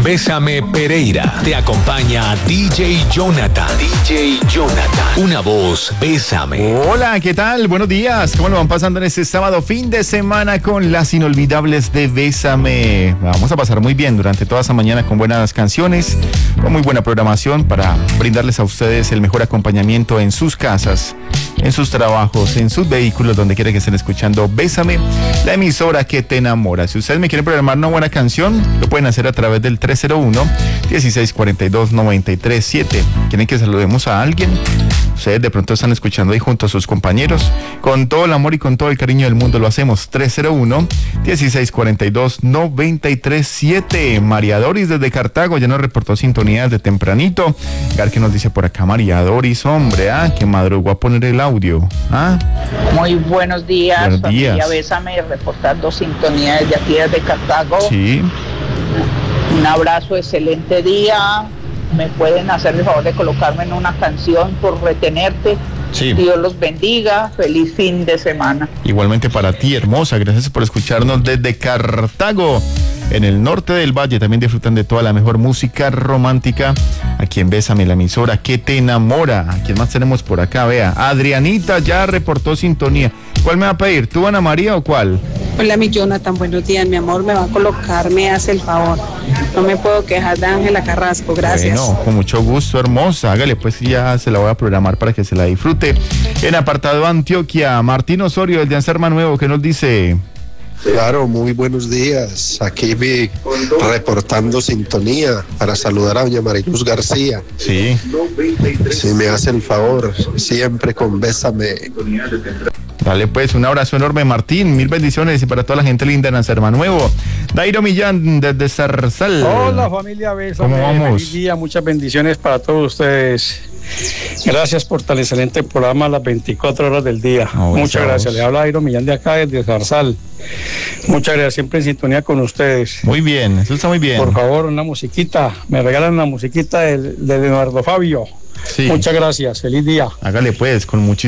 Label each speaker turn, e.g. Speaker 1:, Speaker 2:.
Speaker 1: Bésame Pereira. Te acompaña DJ Jonathan. DJ Jonathan. Una voz, bésame.
Speaker 2: Hola, ¿qué tal? Buenos días. ¿Cómo lo van pasando en este sábado fin de semana con las inolvidables de Bésame? Vamos a pasar muy bien durante toda esta mañana con buenas canciones, con muy buena programación para brindarles a ustedes el mejor acompañamiento en sus casas, en sus trabajos, en sus vehículos, donde quiera que estén escuchando Bésame, la emisora que te enamora. Si ustedes me quieren programar una buena canción, lo pueden hacer a través del 301-1642-937. ¿Quieren que saludemos a alguien? Ustedes de pronto están escuchando ahí junto a sus compañeros. Con todo el amor y con todo el cariño del mundo lo hacemos. 301-1642-937. María Doris desde Cartago ya nos reportó sintonía de tempranito. Que nos dice por acá María Doris, hombre, que madrugó a poner el audio.
Speaker 3: Muy buenos días,
Speaker 2: buenos
Speaker 3: familia
Speaker 2: días.
Speaker 3: Bésame, reportando sintonía desde aquí desde Cartago.
Speaker 2: Sí.
Speaker 3: Un abrazo, excelente día. ¿Me pueden hacer el favor de colocarme en una canción por retenerte?
Speaker 2: Sí.
Speaker 3: Dios los bendiga, feliz fin de semana.
Speaker 2: Igualmente para ti, hermosa, gracias por escucharnos desde Cartago, en el norte del valle. También disfrutan de toda la mejor música romántica aquí en Bésame, la emisora que te enamora. ¿A quién más tenemos por acá? Vea, Adrianita ya reportó sintonía. ¿Cuál me va a pedir? ¿Tú, Ana María, o cuál?
Speaker 4: Hola, mi Jonathan, buenos días, mi amor, me va a colocar, me hace el favor. No me puedo quejar de Ángela Carrasco, gracias.
Speaker 2: Bueno, con mucho gusto, hermosa. Hágale, pues ya se la voy a programar para que se la disfrute. En apartado Antioquia, Martín Osorio, el de Anserma Nuevo, ¿qué nos dice?
Speaker 5: Claro, muy buenos días. Aquí vi reportando sintonía para saludar a doña Mariluz García.
Speaker 2: Sí.
Speaker 5: Si me hace el favor, siempre con Bésame.
Speaker 2: Dale pues, un abrazo enorme, Martín, mil bendiciones y para toda la gente linda en Anserma Nuevo. Dairo Millán desde Zarzal.
Speaker 6: Hola familia Bésame,
Speaker 2: ¿Cómo vamos?
Speaker 6: feliz día, muchas bendiciones para todos ustedes. Gracias por tan excelente programa las 24 horas del día. Muchas gracias, le habla Dairo Millán de acá desde Zarzal. Muchas gracias, siempre en sintonía con ustedes.
Speaker 2: Muy bien, eso está muy bien.
Speaker 6: Por favor, una musiquita, me regalan una musiquita de Leonardo Fabio.
Speaker 2: Sí.
Speaker 6: Muchas gracias, feliz día.
Speaker 2: Hágale pues, con muchísimo